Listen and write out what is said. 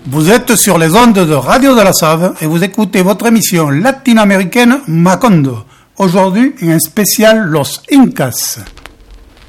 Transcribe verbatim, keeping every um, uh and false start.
Vous êtes sur les ondes de Radio de la Save et vous écoutez votre émission latino-américaine Macondo. Aujourd'hui, un spécial Los Incas.